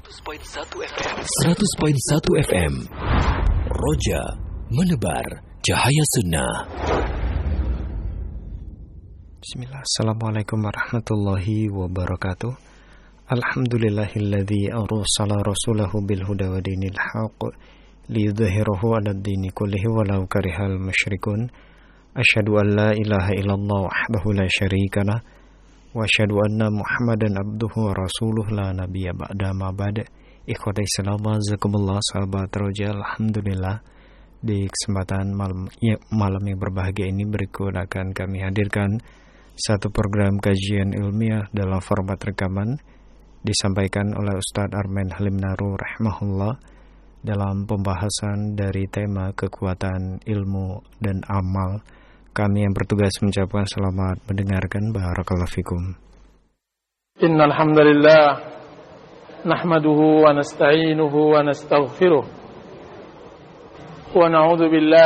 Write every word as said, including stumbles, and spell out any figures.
seratus koma satu F M. seratus koma satu F M. Roja menebar cahaya sunnah. Bismillah. Assalamualaikum warahmatullahi wabarakatuh. Alhamdulillahilladzi arsala rasulahu bil huda wa dinil haqq liyudhhirahu 'alad dini kullihi walau karihal musyrikun. Asyhadu an la ilaha illallah wahdahu la syarika lah wa asyhadu anna Muhammadan abduhu wa rasuluh la nabiyya ba'da ma ba'da. Ikhwati Islam, jazakumullah sahabat Roja. Alhamdulillah, di kesempatan malam, ya, malam yang berbahagia ini berikut akan kami hadirkan satu program kajian ilmiah dalam format rekaman disampaikan oleh Ustadz Armen Halim Naru rahimahullah dalam pembahasan dari tema kekuatan ilmu dan amal. Kami yang bertugas mengucapkan selamat mendengarkan. Barakallahu fikum. Innal hamdalillah nahmaduhu wa nasta'inuhu wa nastaghfiruh wa na'udzu billahi